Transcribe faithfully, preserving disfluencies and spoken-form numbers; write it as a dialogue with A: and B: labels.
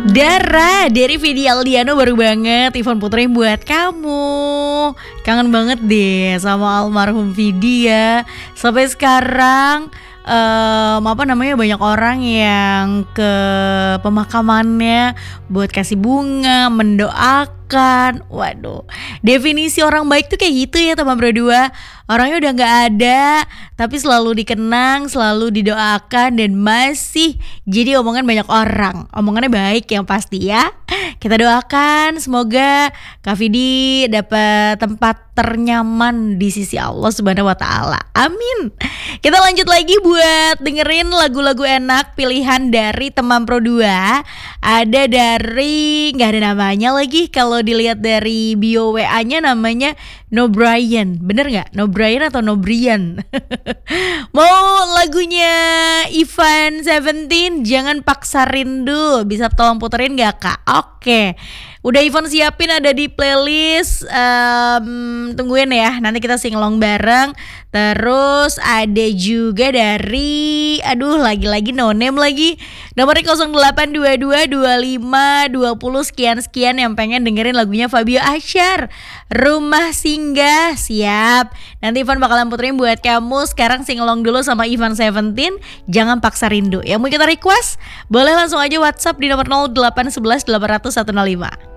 A: Dara dari Vidi Aldiano baru banget Ivan Putri buat kamu. Kangen banget deh sama almarhum Vidi ya. Sampai sekarang um, apa namanya banyak orang yang ke pemakamannya buat kasih bunga, mendoakan. Waduh, definisi orang baik tuh kayak gitu ya teman berdua. Orangnya udah gak ada, tapi selalu dikenang, selalu didoakan, dan masih jadi omongan banyak orang. Omongannya baik yang pasti ya. Kita doakan semoga Kak Vidi dapat tempat ternyaman di sisi Allah Subhanahu wa taala. Amin. Kita lanjut lagi buat dengerin lagu-lagu enak pilihan dari teman Pro dua. Ada dari nggak ada namanya lagi, kalau dilihat dari bio W A-nya namanya No Brian. Bener nggak? No Brian atau No Brian? Mau lagunya Ivan Seventeen, Jangan Paksa Rindu. Bisa tolong puterin nggak Kak? Oke, udah Ivan siapin, ada di playlist. um, Tungguin ya, nanti kita singlong bareng. Terus ada juga dari, aduh lagi-lagi no name lagi, nomornya nol delapan dua dua dua lima dua nol sekian-sekian yang pengen dengerin lagunya Fabio Asyar, Rumah Singgah. Siap, nanti Ivan bakalan puterin buat kamu. Sekarang singlong dulu sama Ivan Seventeen, Jangan Paksa Rindu. Yang mau kita request boleh langsung aja WhatsApp di nomor nol delapan satu satu delapan nol nol satu nol lima.